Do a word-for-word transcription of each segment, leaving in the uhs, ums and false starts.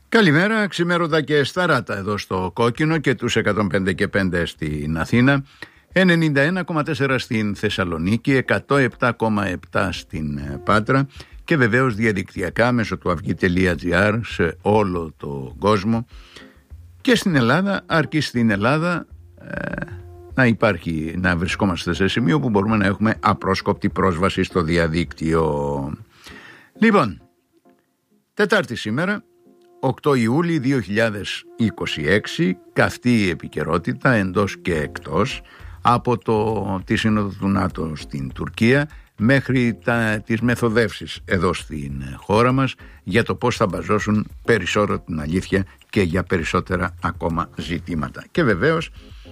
Καλημέρα, ξημέρωτα και σταράτα εδώ στο Κόκκινο και τους εκατόν πέντε και πέντε στην Αθήνα, ενενήντα ένα κόμμα τέσσερα στην Θεσσαλονίκη, εκατόν επτά κόμμα επτά στην Πάτρα και βεβαίως διαδικτυακά μέσω του αυγή τελεία τζι άρ σε όλο το κόσμο και στην Ελλάδα, αρκεί στην Ελλάδα ε, να υπάρχει, να βρισκόμαστε σε σημείο που μπορούμε να έχουμε απρόσκοπτη πρόσβαση στο διαδίκτυο. Λοιπόν, Τετάρτη σήμερα, οκτώ Ιούλη δύο χιλιάδες είκοσι έξι, καυτή η επικαιρότητα εντός και εκτός, από το, τη Σύνοδο του ΝΑΤΟ στην Τουρκία μέχρι τα, τις μεθοδεύσεις εδώ στην χώρα μας για το πώς θα μπαζώσουν περισσότερο την αλήθεια και για περισσότερα ακόμα ζητήματα. Και βεβαίως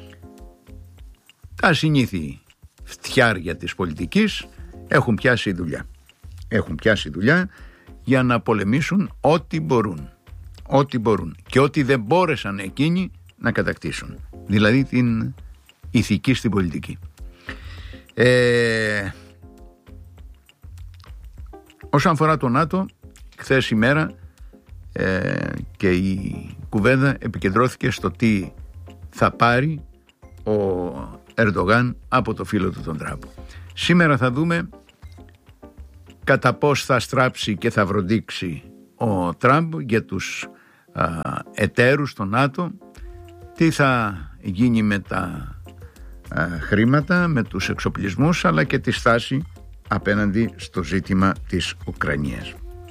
τα συνήθη φτιάρια της πολιτικής έχουν πιάσει δουλειά. Έχουν πιάσει δουλειά για να πολεμήσουν ό,τι μπορούν. Ό,τι μπορούν και ό,τι δεν μπόρεσαν εκείνοι να κατακτήσουν. Δηλαδή την ηθική στην πολιτική. Ε, όσον αφορά το ΝΑΤΟ, χθες ημέρα ε, και η κουβέντα επικεντρώθηκε στο τι θα πάρει ο Ερντογάν από το φίλο του τον Τραμπ. Σήμερα θα δούμε κατά πώς θα στράψει και θα βροντίξει ο Τραμπ για τους α, εταίρους στο ΝΑΤΟ, τι θα γίνει με τα α, χρήματα, με τους εξοπλισμούς, αλλά και τη στάση απέναντι στο ζήτημα της Ουκρανίας.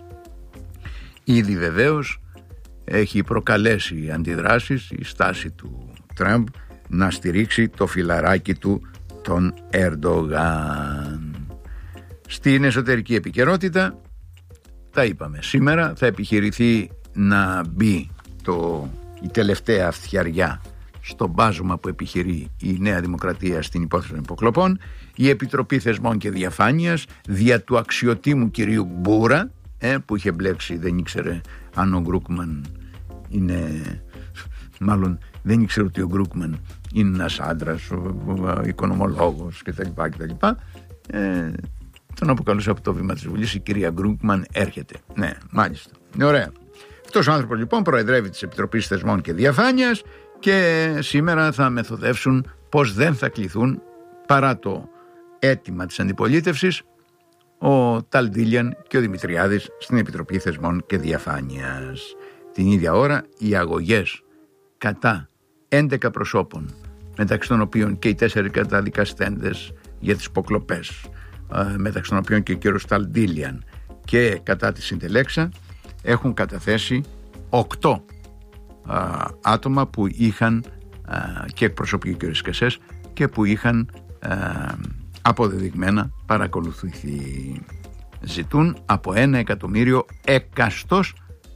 Ήδη βεβαίως έχει προκαλέσει αντιδράσεις η στάση του Τραμπ να στηρίξει το φιλαράκι του τον Ερντογάν. Στην εσωτερική επικαιρότητα τα είπαμε. Σήμερα θα επιχειρηθεί να μπει το, η τελευταία φτιαριά στο μπάζωμα που επιχειρεί η Νέα Δημοκρατία στην υπόθεση των υποκλοπών. Η Επιτροπή Θεσμών και Διαφάνειας δια του αξιοτήμου κυρίου Μπούρα, ε, που είχε μπλέξει, δεν ήξερε αν ο Γκρούκμαν είναι, μάλλον δεν ήξερε ότι ο Γκρούκμαν είναι ένας άντρας, ο, ο, ο οικονομολόγος κτλ. κτλ. Ε, τον αποκαλούσε από το βήμα της Βουλής η κυρία Γκρούκμαν έρχεται. Ναι, μάλιστα. Είναι ωραία. Αυτός ο άνθρωπος λοιπόν προεδρεύει της Επιτροπής Θεσμών και Διαφάνειας και σήμερα θα μεθοδεύσουν πως δεν θα κληθούν, παρά το αίτημα της αντιπολίτευσης, ο Ταλντίλιαν και ο Δημητριάδης στην Επιτροπή Θεσμών και Διαφάνειας. Την ίδια ώρα οι αγωγές κατά έντεκα προσώπων, μεταξύ των οποίων και οι τέσσερις καταδικαστέντες για τις υποκλοπές, μεταξύ των οποίων και ο κύριος Ταλντίλιαν, και κατά τη Συντελέξα, έχουν καταθέσει οκτώ α, άτομα που είχαν α, και εκπροσωπεί ο κύριος Κεσές και που είχαν α, αποδεδειγμένα παρακολουθηθεί. Ζητούν από ένα εκατομμύριο εκαστός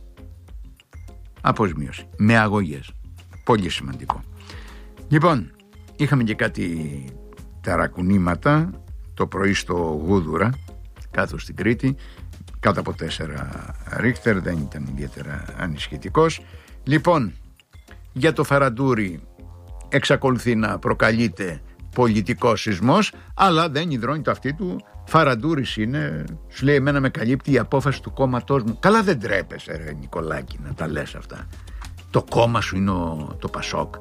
αποζημίωση με αγωγές. Πολύ σημαντικό. Λοιπόν, είχαμε και κάτι ταρακουνήματα το πρωί στο Γούδουρα, κάτω στην Κρήτη, κάτω από τέσσερα ρίχτερ, δεν ήταν ιδιαίτερα ανισχυτικός. Λοιπόν, για το Φαραντούρι εξακολουθεί να προκαλείται πολιτικός σεισμός, αλλά δεν υδρώνει το αυτί του. Φαραντούρης είναι, σου λέει, εμένα με καλύπτει η απόφαση του κόμματός μου. Καλά, δεν τρέπεσαι ρε Νικολάκη να τα λες αυτά. Το κόμμα σου είναι ο, το Πασόκ.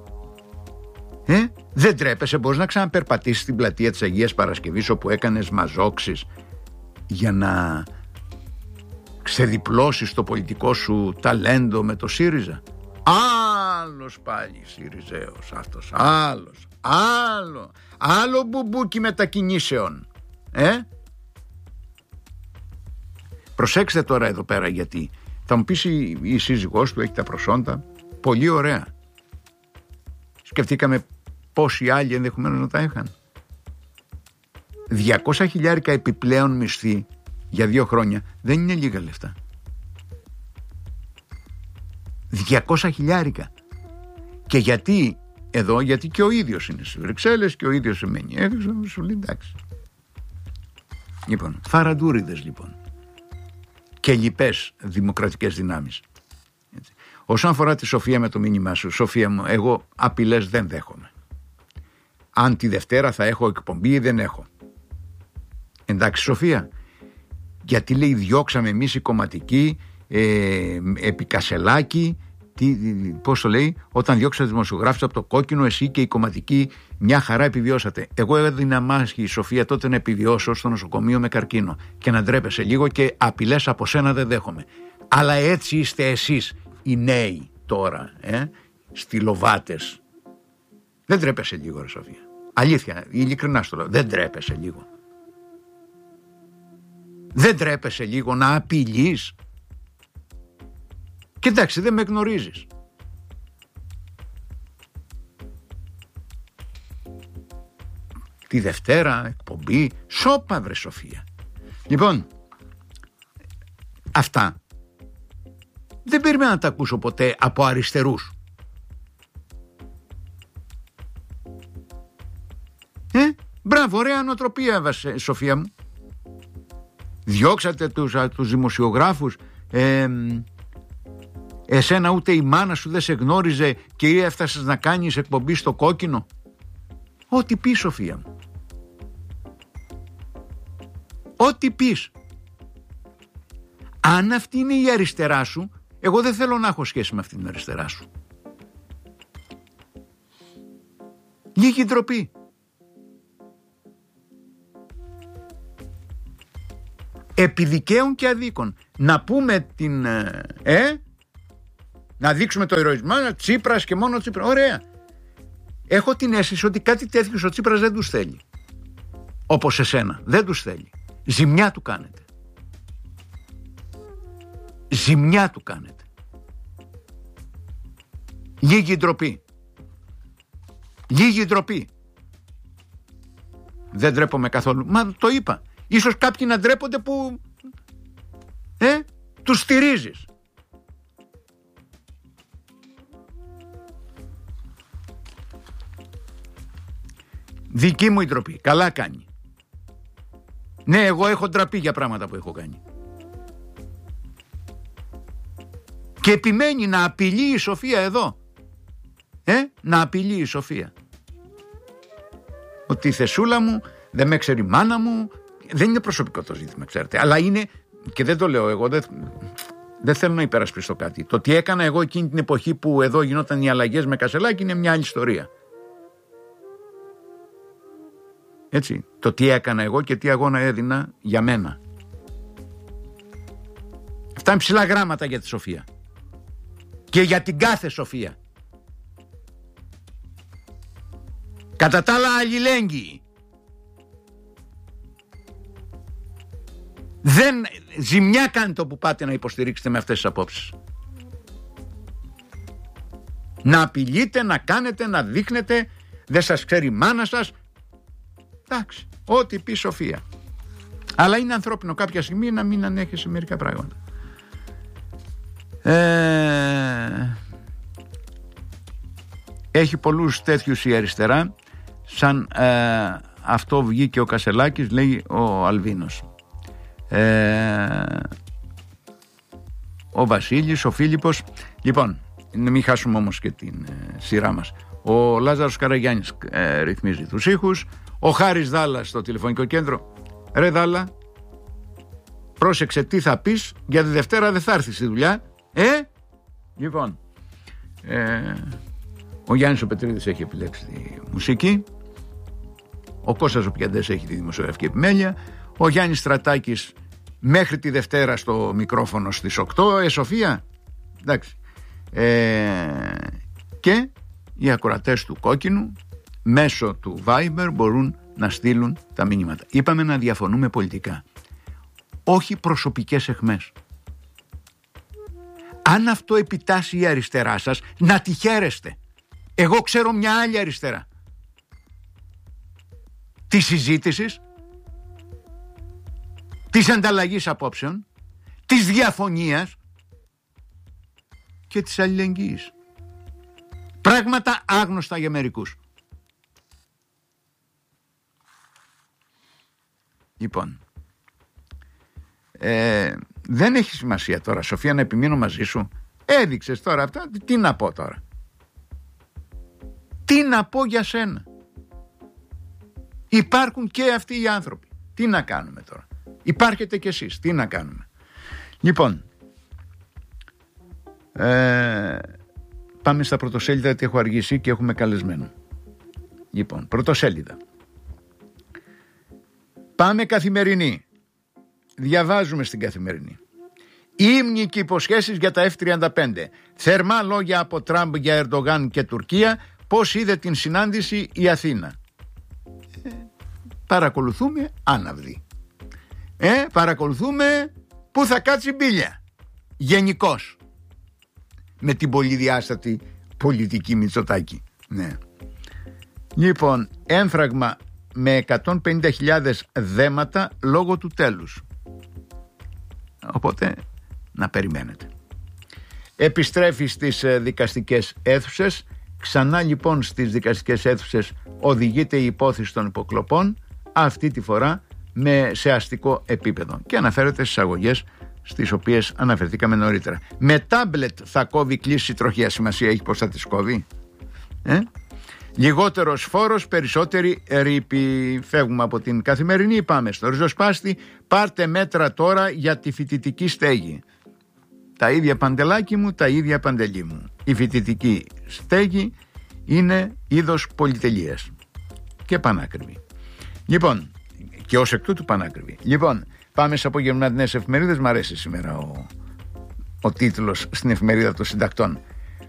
Ε, δεν τρέπεσαι, μπορείς να ξαναπερπατήσεις στην πλατεία της Αγίας Παρασκευής όπου έκανες μαζόξεις για να ξεδιπλώσεις το πολιτικό σου ταλέντο με το ΣΥΡΙΖΑ. Άλλος πάλι ΣΥΡΙΖΑΕΟς αυτός, άλλος, άλλο, άλλο μπουμπούκι μετακινήσεων. Ε? Προσέξτε τώρα εδώ πέρα, γιατί θα μου πεις η, η σύζυγός του έχει τα προσόντα, πολύ ωραία. Σκεφτήκαμε πόσοι άλλοι ενδεχομένως να τα είχαν. διακόσια χιλιάρικα επιπλέον μισθή για δύο χρόνια δεν είναι λίγα λεφτά. διακόσια χιλιάρικα. Και γιατί εδώ, γιατί και ο ίδιος είναι στις Βρυξέλλες και ο ίδιος μένει έξω, σου λέει εντάξει. Λοιπόν, φαραντούριδες λοιπόν και λοιπές δημοκρατικές δυνάμεις. Έτσι. Όσον αφορά τη Σοφία με το μήνυμά σου, Σοφία μου, εγώ απειλές δεν δέχομαι. Αν τη Δευτέρα θα έχω εκπομπή ή δεν έχω. Εντάξει Σοφία, γιατί λέει διώξαμε εμείς οι κομματικοί ε, επί Κασελάκη, τι, πώς το λέει, όταν διώξατε δημοσιογράφους από το κόκκινο, εσύ και οι κομματικοί μια χαρά επιβιώσατε. Εγώ έδινα μάχη, η Σοφία, τότε να επιβιώσω στο νοσοκομείο με καρκίνο και να ντρέπεσαι λίγο, και απειλές από σένα δεν δέχομαι. Αλλά έτσι είστε εσείς οι νέοι τώρα, ε, στυλοβάτες. Δεν ντρέπεσαι λίγο, ρε Σοφία? Αλήθεια, ειλικρινά στο λέω, δεν ντρέπεσαι λίγο? Δεν ντρέπεσαι λίγο να απειλείς? Κοιτάξτε, δεν με γνωρίζεις. Τη Δευτέρα εκπομπή, σώπα βρε Σοφία. Λοιπόν, αυτά δεν περίμενα να τα ακούσω ποτέ από αριστερούς. Ε, μπράβο, ωραία νοοτροπία έβασε, Σοφία μου. Διώξατε τους, τους δημοσιογράφους, ε, εσένα ούτε η μάνα σου δεν σε γνώριζε και έφτασες να κάνεις εκπομπή στο κόκκινο. Ό,τι πεις, Σοφία μου. Ό,τι πεις. Αν αυτή είναι η αριστερά σου, εγώ δεν θέλω να έχω σχέση με αυτή την αριστερά σου. Λίγη ντροπή. Επί δικαίων και αδίκων. Να πούμε την... Ε, να δείξουμε το ηρωισμό, Τσίπρας και μόνο Τσίπρας. Ωραία. Έχω την αίσθηση ότι κάτι τέτοιο ο Τσίπρας δεν τους θέλει. Όπως εσένα. Δεν τους θέλει. Ζημιά του κάνετε. Ζημιά του κάνετε. Λίγη ντροπή. Λίγη ντροπή. Δεν ντρέπομαι καθόλου. Μα το είπα. Ίσως κάποιοι να ντρέπονται που ε, τους στηρίζεις. Δική μου η ντροπή. Καλά κάνει. Ναι, εγώ έχω ντραπεί για πράγματα που έχω κάνει. Και επιμένει να απειλεί η Σοφία εδώ. Ε, να απειλεί η Σοφία. Ότι η θεσούλα μου δεν με ξέρει η μάνα μου. Δεν είναι προσωπικό το ζήτημα, ξέρετε. Αλλά είναι, και δεν το λέω εγώ, δεν, δεν θέλω να υπερασπιστώ κάτι. Το τι έκανα εγώ εκείνη την εποχή που εδώ γινόταν οι αλλαγές με Κασελάκη είναι μια άλλη ιστορία. Έτσι, το τι έκανα εγώ και τι αγώνα έδινα για μένα. Αυτά είναι ψηλά γράμματα για τη Σοφία. Και για την κάθε Σοφία. Κατά τα άλλα αλληλέγγυοι. Δεν, ζημιά κάνετε όπου πάτε να υποστηρίξετε με αυτές τις απόψεις. Να απειλείτε, να κάνετε, να δείχνετε, δεν σας ξέρει η μάνα σας. Εντάξει, ό,τι πει Σοφία. Αλλά είναι ανθρώπινο κάποια στιγμή να μην ανέχεσαι μερικά πράγματα. Ε, έχει πολλούς τέτοιους η αριστερά. Σαν ε, αυτό βγήκε ο Κασελάκης, λέει ο Αλβίνος. Ε, ο Βασίλης, ο Φίλιππος. Λοιπόν, μην χάσουμε όμως και την ε, σειρά μας. Ο Λάζαρος Καραγιάννης ε, ρυθμίζει τους ήχους. Ο Χάρης Δάλλας στο τηλεφωνικό κέντρο. Ρε Δάλλα, πρόσεξε τι θα πεις, για τη Δευτέρα δεν θα έρθει στη δουλειά. Ε, λοιπόν, ε, ο Γιάννης ο Πετρίδης έχει επιλέξει τη μουσική. Ο Κώστας ο Πιαντές έχει τη δημοσιογραφική επιμέλεια. Ο Γιάννης Στρατάκης μέχρι τη Δευτέρα στο μικρόφωνο στις οκτώ. Ε, Σοφία, εντάξει. Ε, και οι ακροατές του Κόκκινου μέσω του Viber μπορούν να στείλουν τα μηνύματα. Είπαμε να διαφωνούμε πολιτικά. Όχι προσωπικές αιχμές. Αν αυτό επιτάσσει η αριστερά σας, να τη χαίρεστε. Εγώ ξέρω μια άλλη αριστερά. Της συζήτησης, της ανταλλαγής απόψεων, της διαφωνίας και της αλληλεγγύης. Πράγματα άγνωστα για μερικούς. Λοιπόν, ε, δεν έχει σημασία τώρα, Σοφία, να επιμείνω μαζί σου. Έδειξες τώρα αυτά, τι να πω τώρα. Τι να πω για σένα. Υπάρχουν και αυτοί οι άνθρωποι. Τι να κάνουμε τώρα. Υπάρχετε κι εσείς, τι να κάνουμε. Λοιπόν, Ε, πάμε στα πρωτοσέλιδα, γιατί έχω αργήσει και έχουμε καλεσμένο. Λοιπόν, πρωτοσέλιδα. Πάμε Καθημερινή. Διαβάζουμε στην Καθημερινή. Ύμνοι και υποσχέσεις για τα εφ τριάντα πέντε. Θερμά λόγια από Τραμπ για Ερντογάν και Τουρκία. Πώς είδε την συνάντηση η Αθήνα? Ε, παρακολουθούμε άναυδη. Ε, παρακολουθούμε που θα κάτσει μπίλια. Γενικώς. Με την πολυδιάστατη πολιτική Μητσοτάκη. Ναι. Λοιπόν, έμφραγμα με εκατόν πενήντα χιλιάδες δέματα λόγω του τέλους. Οπότε να περιμένετε. Επιστρέφει στις δικαστικές αίθουσες. Ξανά λοιπόν στις δικαστικές αίθουσες οδηγείται η υπόθεση των υποκλοπών, αυτή τη φορά με, σε αστικό επίπεδο, και αναφέρεται στις αγωγές στις οποίες αναφερθήκαμε νωρίτερα. Με τάμπλετ θα κόβει κλίση τροχιά. Σημασία έχει πως θα τις κόβει? Ε? Λιγότερος φόρος, περισσότερη ρήπη. Φεύγουμε από την Καθημερινή, πάμε στο ριζοσπάστη. Πάρτε μέτρα τώρα για τη φοιτητική στέγη. Τα ίδια παντελάκι μου, τα ίδια παντελή μου. Η φοιτητική στέγη είναι είδος πολυτελείας και πανάκριβη. Λοιπόν, και ως εκ τούτου πανάκριβη. Λοιπόν, πάμε σε απογευματινές εφημερίδες. Μ' αρέσει σήμερα ο, ο τίτλος στην εφημερίδα των συντακτών.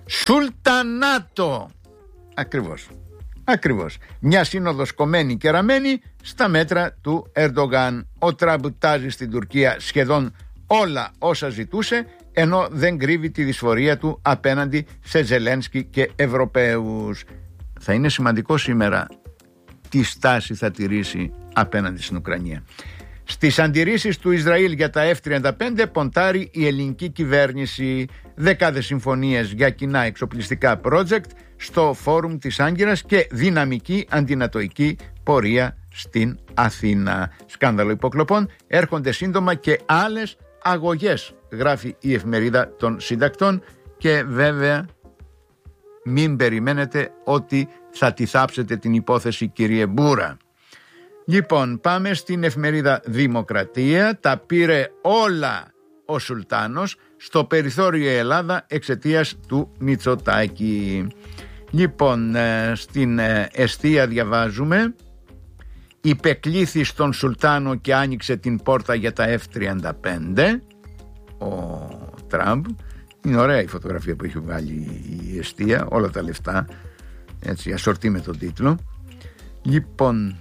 Σουλτανάτο. Ακριβώς. Ακριβώς. Μια σύνοδος κομμένη και ραμμένη στα μέτρα του Ερντογάν. Ο Τραμπ τάζει στην Τουρκία σχεδόν όλα όσα ζητούσε, ενώ δεν κρύβει τη δυσφορία του απέναντι σε Ζελένσκι και Ευρωπαίους. Θα είναι σημαντικό σήμερα τι στάση θα τηρήσει απέναντι στην Ουκρανία. Στις αντιρρήσεις του Ισραήλ για τα εφ τριάντα πέντε ποντάρει η ελληνική κυβέρνηση. Δεκάδες συμφωνίες για κοινά εξοπλιστικά project στο φόρουμ της Άγκυρας και δυναμική αντινατοϊκή πορεία στην Αθήνα. Σκάνδαλο υποκλοπών. Έρχονται σύντομα και άλλες αγωγές, γράφει η εφημερίδα των συντακτών, και βέβαια μην περιμένετε ότι θα τη θάψετε την υπόθεση, κύριε Μπούρα. Λοιπόν, πάμε στην εφημερίδα Δημοκρατία. Τα πήρε όλα ο Σουλτάνος, στο περιθώριο η Ελλάδα εξαιτίας του Μητσοτάκη. Λοιπόν, στην Εστία διαβάζουμε: υπεκλήθη στον Σουλτάνο και άνοιξε την πόρτα για τα εφ τριάντα πέντε ο Τραμπ. Είναι ωραία η φωτογραφία που έχει βγάλει η Εστία, όλα τα λεφτά, έτσι, ασορτή με τον τίτλο. Λοιπόν,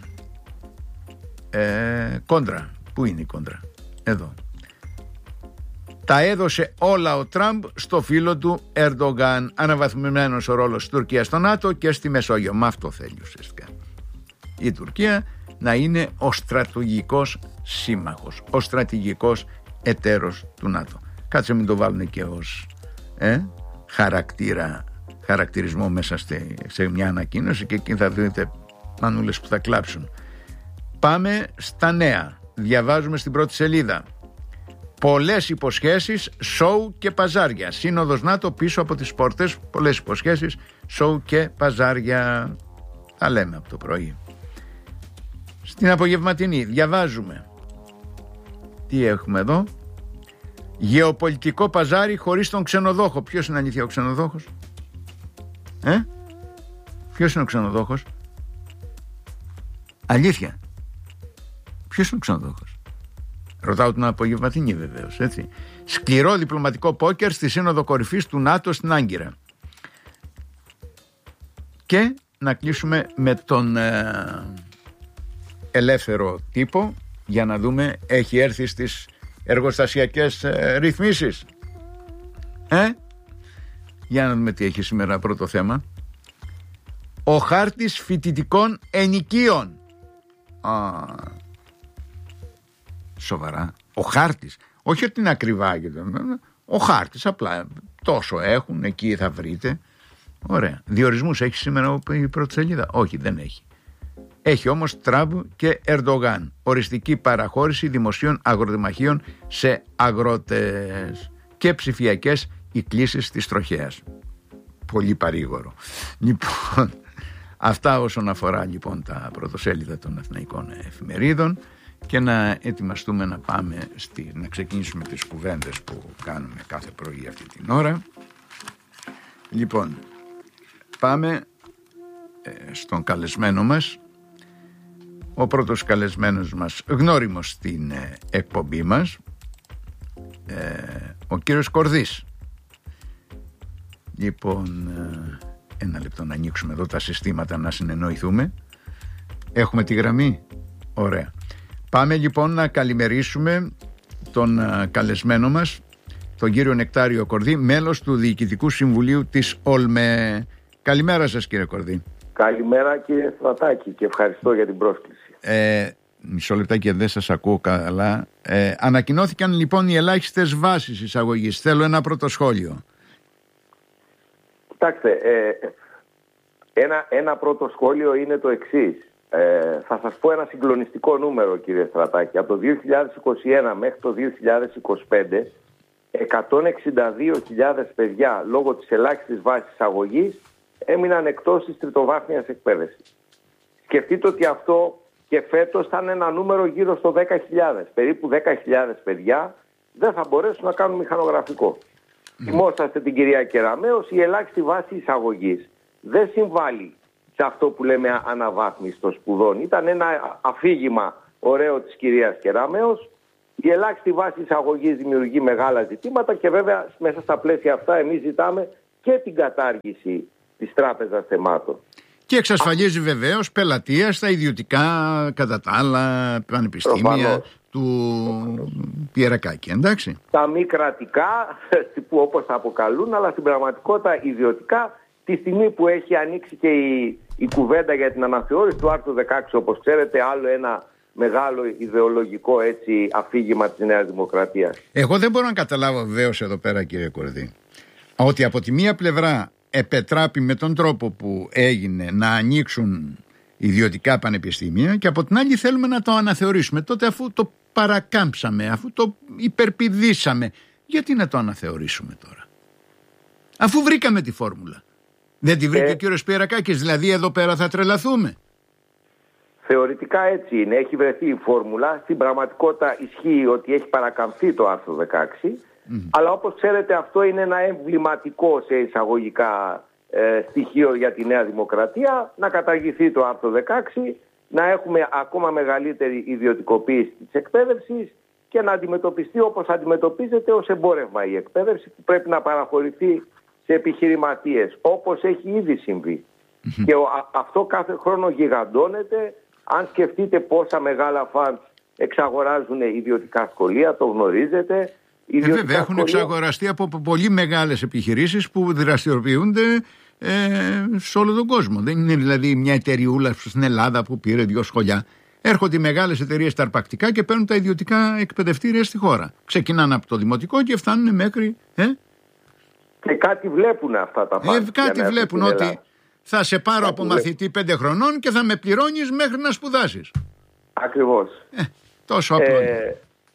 ε, κόντρα, πού είναι η κόντρα? Εδώ. Τα έδωσε όλα ο Τραμπ στο φίλο του Ερντογάν. Αναβαθμισμένος ο ρόλος της Τουρκίας στο ΝΑΤΟ και στη Μεσόγειο. Μα αυτό θέλει ουσιαστικά η Τουρκία, να είναι ο στρατηγικός σύμμαχος, ο στρατηγικός εταίρος του ΝΑΤΟ. Κάτσε μην το βάλουν και ως ε, χαρακτήρα, χαρακτηρισμό μέσα στη, σε μια ανακοίνωση, και εκεί θα δείτε μανούλες που θα κλάψουν. Πάμε στα νέα. Διαβάζουμε στην πρώτη σελίδα. Πολλές υποσχέσεις, σοου και παζάρια. Σύνοδος ΝΑΤΟ πίσω από τις πόρτες. Πολλές υποσχέσεις, σοου και παζάρια. Τα λέμε από το πρωί. Στην απογευματινή διαβάζουμε. Τι έχουμε εδώ? Γεωπολιτικό παζάρι χωρίς τον ξενοδόχο. Ποιος είναι αλήθεια ο ξενοδόχος? Ε? Ποιος είναι ο ξενοδόχος? Αλήθεια. Ποιος είναι ο ξενοδόχος? Ρωτάω την απογευματινή βεβαίως, έτσι. Σκληρό διπλωματικό πόκερ στη σύνοδο κορυφής του ΝΑΤΟ στην Άγκυρα. Και να κλείσουμε με τον ε, ελεύθερο τύπο, για να δούμε, έχει έρθει στις εργοστασιακές ε, ρυθμίσεις. Ε? Για να δούμε τι έχει σήμερα πρώτο θέμα. Ο χάρτης φοιτητικών ενοικίων. Α, σοβαρά. Ο χάρτης. Όχι ότι είναι ακριβά. Ο χάρτης απλά. Τόσο έχουν, εκεί θα βρείτε. Ωραία. Διορισμούς έχει σήμερα η πρώτη σελίδα? Όχι, δεν έχει. Έχει όμως Τραμπ και Ερντογάν. Οριστική παραχώρηση δημοσίων αγροτεμαχίων σε αγρότες και ψηφιακές οι κλήσεις της τροχέας. Πολύ παρήγορο. Λοιπόν, αυτά όσον αφορά λοιπόν τα πρωτοσέλιδα των αθηναϊκών εφημερίδων, και να ετοιμαστούμε να πάμε στη, να ξεκινήσουμε τις κουβέντες που κάνουμε κάθε πρωί αυτή την ώρα. Λοιπόν, πάμε ε, στον καλεσμένο μας. Ο πρώτος καλεσμένος μας, γνώριμος στην ε, εκπομπή μας, ε, ο κύριος Κορδής. Λοιπόν, ε, ένα λεπτό να ανοίξουμε εδώ τα συστήματα να συνεννοηθούμε. Έχουμε τη γραμμή. Ωραία. Πάμε λοιπόν να καλημερίσουμε τον ε, καλεσμένο μας, τον κύριο Νεκτάριο Κορδή, μέλος του Διοικητικού Συμβουλίου της ΟΛΜΕ. Καλημέρα σας, κύριε Κορδή. Καλημέρα, κύριε Στρατάκη, και ευχαριστώ για την πρόσκληση. Ε, μισό λεπτάκι, δεν σας ακούω καλά. Ε, ανακοινώθηκαν λοιπόν οι ελάχιστες βάσεις εισαγωγής. Θέλω ένα πρώτο σχόλιο. Κοιτάξτε, ε, ένα, ένα πρώτο σχόλιο είναι το εξής. Ε, θα σας πω ένα συγκλονιστικό νούμερο, κύριε Στρατάκη. Από το δύο χιλιάδες είκοσι ένα μέχρι το δύο χιλιάδες είκοσι πέντε, εκατόν εξήντα δύο χιλιάδες παιδιά λόγω της ελάχιστης βάσης εισαγωγής έμειναν εκτός της τριτοβάθμιας εκπαίδευσης. Σκεφτείτε ότι αυτό και φέτος θα είναι ένα νούμερο γύρω στο δέκα χιλιάδες. Περίπου δέκα χιλιάδες παιδιά δεν θα μπορέσουν να κάνουν μηχανογραφικό. Mm. Θυμόσαστε την κυρία Κεραμέως, η ελάχιστη βάση εισαγωγής δεν συμβάλλει σε αυτό που λέμε αναβάθμιση των σπουδών. Ήταν ένα αφήγημα ωραίο της κυρίας Κεραμέως. Η ελάχιστη βάση εισαγωγής δημιουργεί μεγάλα ζητήματα και βέβαια μέσα στα πλαίσια αυτά εμείς ζητάμε και την κατάργηση της Τράπεζας Θεμάτων. Και εξασφαλίζει βεβαίως πελατεία στα ιδιωτικά, κατά τα άλλα, πανεπιστήμια. Προφανώς. Του Πιερακάκη, εντάξει. Τα μη κρατικά, που όπως τα αποκαλούν, αλλά στην πραγματικότητα ιδιωτικά, τη στιγμή που έχει ανοίξει και η, η κουβέντα για την αναθεώρηση του άρθρου δεκαέξι, όπως ξέρετε, άλλο ένα μεγάλο ιδεολογικό έτσι αφήγημα της Νέας Δημοκρατίας. Εγώ δεν μπορώ να καταλάβω βεβαίως εδώ πέρα, κύριε Κορδή, ότι από τη μία πλευρά επετράπει με τον τρόπο που έγινε να ανοίξουν ιδιωτικά πανεπιστήμια και από την άλλη θέλουμε να το αναθεωρήσουμε. Τότε αφού το παρακάμψαμε, αφού το υπερπηδήσαμε, γιατί να το αναθεωρήσουμε τώρα? Αφού βρήκαμε τη φόρμουλα. Δεν τη βρήκε ε... ο κύριος Πιερακάκης, δηλαδή εδώ πέρα θα τρελαθούμε? Θεωρητικά έτσι είναι, έχει βρεθεί η φόρμουλα. Στην πραγματικότητα ισχύει ότι έχει παρακαμφθεί το άρθρο δεκαέξι. Mm. Αλλά όπως ξέρετε αυτό είναι ένα εμβληματικό σε εισαγωγικά ε, στοιχείο για τη Νέα Δημοκρατία. Να καταργηθεί το άρθρο δεκαέξι, να έχουμε ακόμα μεγαλύτερη ιδιωτικοποίηση της εκπαίδευσης και να αντιμετωπιστεί όπως αντιμετωπίζεται ως εμπόρευμα η εκπαίδευση, που πρέπει να παραχωρηθεί σε επιχειρηματίες όπως έχει ήδη συμβεί. Mm-hmm. Και ο, α, αυτό κάθε χρόνο γιγαντώνεται. Αν σκεφτείτε πόσα μεγάλα φαντ εξαγοράζουν ιδιωτικά σχολεία, το γνωρίζετε. Ε, βέβαια, έχουν εξαγοραστεί από πολύ μεγάλες επιχειρήσεις που δραστηριοποιούνται ε, σε όλο τον κόσμο. Δεν είναι δηλαδή μια εταιριούλα στην Ελλάδα που πήρε δύο σχολιά. Έρχονται οι μεγάλες εταιρείες τα αρπακτικά και παίρνουν τα ιδιωτικά εκπαιδευτήρια στη χώρα. Ξεκινάνε από το δημοτικό και φτάνουν μέχρι. Ε? Και κάτι βλέπουν αυτά τα πάντα. Ε, κάτι βλέπουν ότι Ελλάδα. Θα σε πάρω κάτι από βλέ... μαθητή πέντε χρονών και θα με πληρώνεις μέχρι να σπουδάσεις. Ακριβώς. Ε, τόσο απλό. Ε,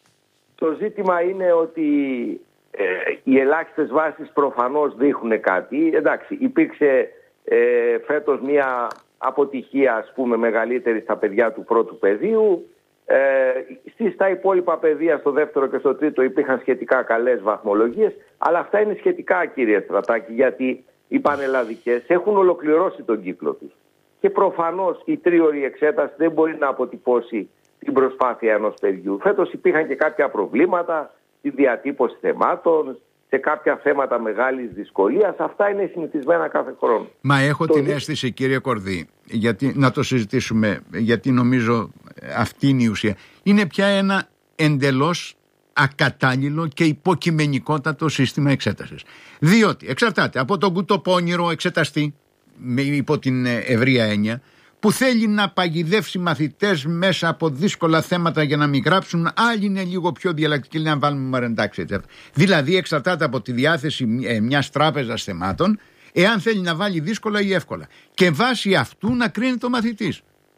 Το ζήτημα είναι ότι ε, οι ελάχιστες βάσεις προφανώς δείχνουν κάτι. Εντάξει, υπήρξε ε, φέτος μια αποτυχία, ας πούμε, μεγαλύτερη στα παιδιά του πρώτου πεδίου. Ε, στις τα υπόλοιπα παιδεία, στο δεύτερο και στο τρίτο, υπήρχαν σχετικά καλές βαθμολογίες. Αλλά αυτά είναι σχετικά, κύριε Στρατάκη, γιατί οι πανελλαδικές έχουν ολοκληρώσει τον κύκλο τους. Και προφανώς η τρίωρη εξέταση δεν μπορεί να αποτυπώσει την προσπάθεια ενός παιδιού. Φέτος υπήρχαν και κάποια προβλήματα στη διατύπωση θεμάτων, σε κάποια θέματα μεγάλης δυσκολίας. Αυτά είναι συνηθισμένα κάθε χρόνο. Μα έχω το... την αίσθηση, κύριε Κορδή, γιατί, να το συζητήσουμε, γιατί νομίζω αυτή είναι η ουσία. Είναι πια ένα εντελώς ακατάλληλο και υποκειμενικότατο σύστημα εξέτασης. Διότι εξαρτάται από τον κουτοπώνυρο εξεταστή, υπό την ευρεία έννοια, που θέλει να παγιδεύσει μαθητές μέσα από δύσκολα θέματα για να μην γράψουν. Άλλοι είναι λίγο πιο διαλλακτικοί, να βάλουμε μαρεντάξει έτσι. Δηλαδή εξαρτάται από τη διάθεση μιας τράπεζας θεμάτων, εάν θέλει να βάλει δύσκολα ή εύκολα. Και βάσει αυτού να κρίνει το μαθητής.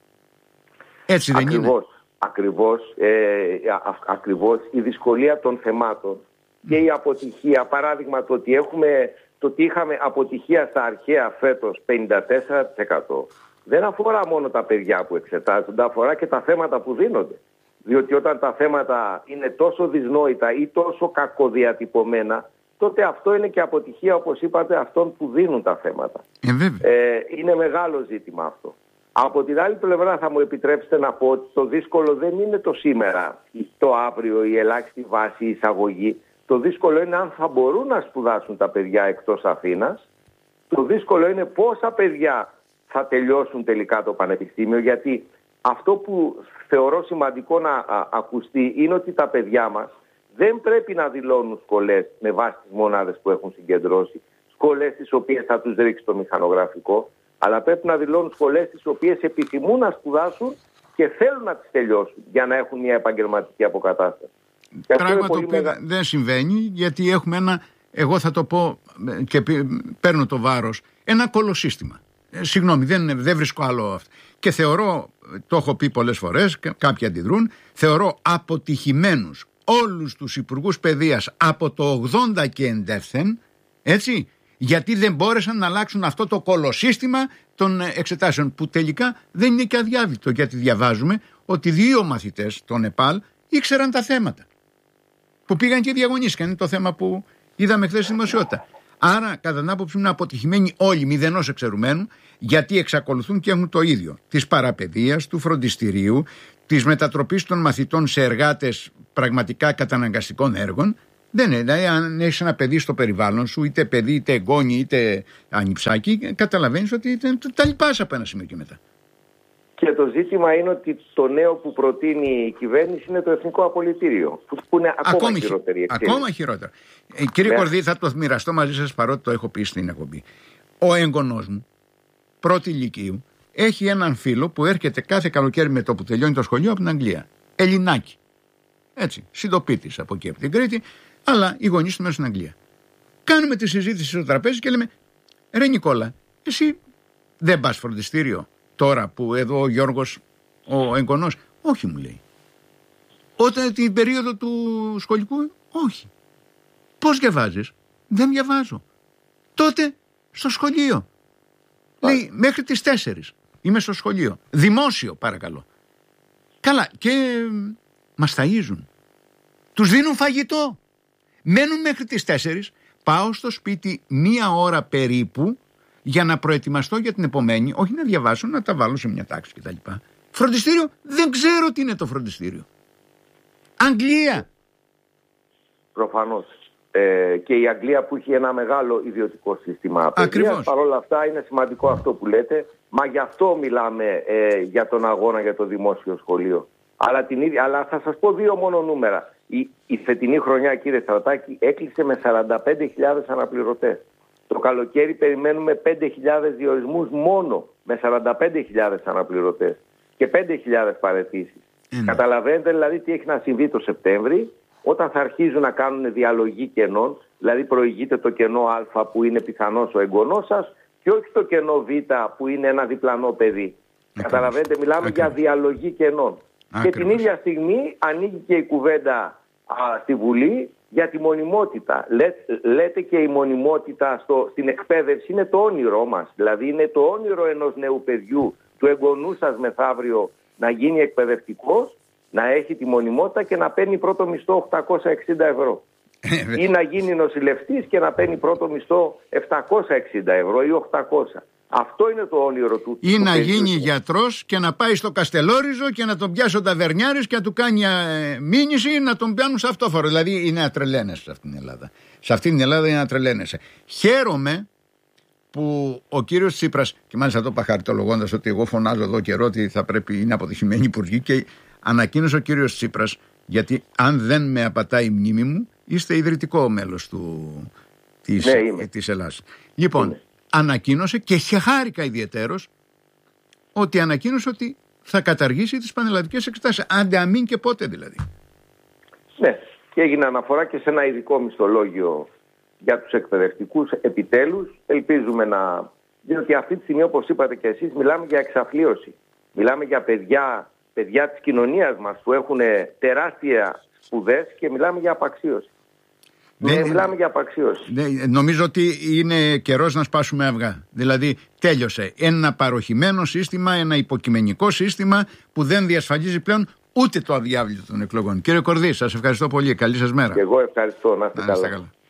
Έτσι δεν ακριβώς, είναι? Ακριβώς, ε, α, ακριβώς η δυσκολία των θεμάτων και η αποτυχία. Παράδειγμα το ότι, έχουμε, το ότι είχαμε αποτυχία στα αρχαία φέτος πενήντα τέσσερα τοις εκατό. Δεν αφορά μόνο τα παιδιά που εξετάζονται, αφορά και τα θέματα που δίνονται. Διότι όταν τα θέματα είναι τόσο δυσνόητα ή τόσο κακοδιατυπωμένα, τότε αυτό είναι και αποτυχία, όπως είπατε, αυτών που δίνουν τα θέματα. Ε, ε, είναι μεγάλο ζήτημα αυτό. Από την άλλη πλευρά θα μου επιτρέψετε να πω ότι το δύσκολο δεν είναι το σήμερα, το αύριο, η ελάχιστη βάση, η εισαγωγή. Το δύσκολο είναι αν θα μπορούν να σπουδάσουν τα παιδιά εκτός Αθήνας. Το δύσκολο είναι πόσα παιδιά θα τελειώσουν τελικά το πανεπιστήμιο, γιατί αυτό που θεωρώ σημαντικό να α, ακουστεί είναι ότι τα παιδιά μας δεν πρέπει να δηλώνουν σχολές με βάση τις μονάδες που έχουν συγκεντρώσει, σχολές τις οποίες θα τους ρίξει το μηχανογραφικό, αλλά πρέπει να δηλώνουν σχολές τις οποίες επιθυμούν να σπουδάσουν και θέλουν να τις τελειώσουν για να έχουν μια επαγγελματική αποκατάσταση. Πράγμα το οποίο μεγα... δεν συμβαίνει, γιατί έχουμε ένα, εγώ θα το πω και παίρνω το βάρος, ένα κολοσύστημα. Ε, συγγνώμη, δεν, δεν βρίσκω άλλο αυτό. Και θεωρώ, το έχω πει πολλές φορές, κάποιοι αντιδρούν, θεωρώ αποτυχημένους όλους τους υπουργούς παιδείας από το ογδόντα και εντεύθεν, έτσι, γιατί δεν μπόρεσαν να αλλάξουν αυτό το κολοσύστημα των εξετάσεων, που τελικά δεν είναι και αδιάβλητο, γιατί διαβάζουμε ότι δύο μαθητές των ΕΠΑΛ ήξεραν τα θέματα, που πήγαν και διαγωνίστηκαν. Είναι το θέμα που είδαμε χθες στη δημοσιότητα. Άρα, κατά την άποψη μου, είναι αποτυχημένοι όλοι, μηδενός εξαιρουμένου, γιατί εξακολουθούν και έχουν το ίδιο της παραπαιδείας, του φροντιστηρίου, της μετατροπής των μαθητών σε εργάτες πραγματικά καταναγκαστικών έργων. Δεν είναι. Δηλαδή, αν έχεις ένα παιδί στο περιβάλλον σου, είτε παιδί, είτε εγγόνι, είτε ανιψάκι, καταλαβαίνεις ότι τα λυπάσαι από ένα σημείο και μετά. Και το ζήτημα είναι ότι το νέο που προτείνει η κυβέρνηση είναι το Εθνικό Απολυτήριο, που είναι ακόμα, ακόμα χειρότερη εξέλιξη. Ακόμα χειρότερα. Ε, κύριε ναι. Κορδί, θα το μοιραστώ μαζί σας, παρότι το έχω πει στην εκπομπή. Ο έγγονός μου, πρώτη ηλικίου, έχει έναν φίλο που έρχεται κάθε καλοκαίρι με το που τελειώνει το σχολείο από την Αγγλία. Ελληνάκι. Έτσι, συντοπίτης από εκεί από την Κρήτη, αλλά οι γονείς του μένουν στην Αγγλία. Κάνουμε τη συζήτηση στο τραπέζι και λέμε, ρε Νικόλα, εσύ δεν πας φροντιστήριο τώρα που εδώ ο Γιώργος, ο εγγονός? Όχι, μου λέει. Όταν την περίοδο του σχολικού, όχι. Πώς διαβάζεις? Δεν διαβάζω. Τότε στο σχολείο. Λέει, μέχρι τις τέσσερις είμαι στο σχολείο. Δημόσιο, παρακαλώ. Καλά, και μας ταΐζουν. Τους δίνουν φαγητό. Μένουν μέχρι τις τέσσερις. Πάω στο σπίτι μία ώρα περίπου για να προετοιμαστώ για την επομένη, όχι να διαβάσω, να τα βάλω σε μια τάξη κτλ. Φροντιστήριο, δεν ξέρω τι είναι το φροντιστήριο. Αγγλία. Προφανώς. Ε, και η Αγγλία που έχει ένα μεγάλο ιδιωτικό σύστημα παιδείας, παρόλα αυτά είναι σημαντικό αυτό που λέτε, μα γι' αυτό μιλάμε ε, για τον αγώνα για το δημόσιο σχολείο. Αλλά, την ίδια, αλλά θα σας πω δύο μόνο νούμερα. Η, η φετινή χρονιά, κύριε Στρατάκη, έκλεισε με σαράντα πέντε χιλιάδες αναπληρωτές. Το καλοκαίρι περιμένουμε πέντε χιλιάδες διορισμούς μόνο, με σαράντα πέντε χιλιάδες αναπληρωτές και πέντε χιλιάδες παραιτήσεις. Mm. Καταλαβαίνετε δηλαδή τι έχει να συμβεί το Σεπτέμβρη, όταν θα αρχίζουν να κάνουν διαλογή κενών, δηλαδή προηγείται το κενό Α που είναι πιθανός ο εγγονός σας και όχι το κενό Β που είναι ένα διπλανό παιδί. Ακριβώς. Καταλαβαίνετε, μιλάμε Ακριβώς. για διαλογή κενών. Ακριβώς. Και την ίδια στιγμή ανοίγει και η κουβέντα α, στη Βουλή για τη μονιμότητα. Λέ, λέτε και η μονιμότητα στο, στην εκπαίδευση είναι το όνειρό μας. Δηλαδή είναι το όνειρο ενός νέου παιδιού, του εγγονού σας μεθαύριο, να γίνει εκπαιδευτικός, να έχει τη μονιμότητα και να παίρνει πρώτο μισθό οκτακόσια εξήντα ευρώ. Ή να γίνει νοσηλευτής και να παίρνει πρώτο μισθό επτακόσια εξήντα ευρώ ή οκτακόσια. Αυτό είναι το όνειρο του. Ή του να παιδιού. Γίνει γιατρός και να πάει στο Καστελόριζο και να τον πιάσει ο ταβερνιάρης και να του κάνει ε, μήνυση να τον πιάνουν σε αυτόφορο. Δηλαδή είναι ατρελαίνεσαι σε αυτήν την Ελλάδα. Σε αυτήν την Ελλάδα είναι ατρελαίνεσαι. Χαίρομαι που ο κύριος Τσίπρας, και μάλιστα το είπα χαριτολογώντας ότι εγώ φωνάζω εδώ καιρό ότι θα πρέπει, είναι αποτυχημένοι υπουργοί, και ανακοίνωσε ο κύριος Τσίπρας, γιατί αν δεν με απατάει η μνήμη μου, είστε ιδρυτικό μέλος του, της, ναι, της Ελλάδας. Λοιπόν, είμαι. Ανακοίνωσε και χάρηκα ιδιαιτέρως ότι ανακοίνωσε ότι θα καταργήσει τις πανελλαδικές εξετάσεις. Άντε αμήν και πότε δηλαδή. Ναι, και έγινε αναφορά και σε ένα ειδικό μισθολόγιο για τους εκπαιδευτικούς επιτέλους. Ελπίζουμε να... διότι αυτή τη στιγμή, όπως είπατε και εσείς, μιλάμε για εξαθλίωση. Μιλάμε για παιδιά, παιδιά της κοινωνίας μας που έχουν τεράστια σπουδές και μιλάμε για απαξίωση. Ναι, μιλάμε για απαξίωση. Ναι, νομίζω ότι είναι καιρός να σπάσουμε αυγά. Δηλαδή τέλειωσε ένα παροχημένο σύστημα, ένα υποκειμενικό σύστημα που δεν διασφαλίζει πλέον ούτε το αδιάβλητο των εκλογών. Κύριε Κορδί, σας ευχαριστώ πολύ. Καλή σας μέρα. Και εγώ ευχαριστώ. Να είστε καλά.